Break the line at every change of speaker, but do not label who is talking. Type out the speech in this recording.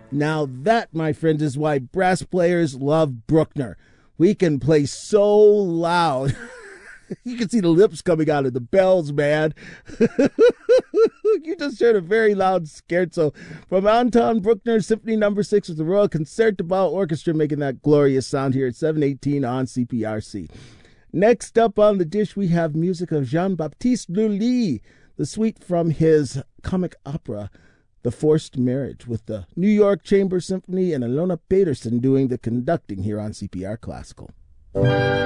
Now that, my friends, is why brass players love Bruckner. We can play so loud. You can see the lips coming out of the bells, man. You just heard a very loud scherzo from Anton Bruckner, Symphony No. 6 with the Royal Concertgebouw Orchestra, making that glorious sound here at 7:18 on CPRC. Next up on the dish, we have music of Jean-Baptiste Lully, the suite from his comic opera, The Forced Marriage, with the New York Chamber Symphony and Ilona Peterson doing the conducting here on CPR Classical.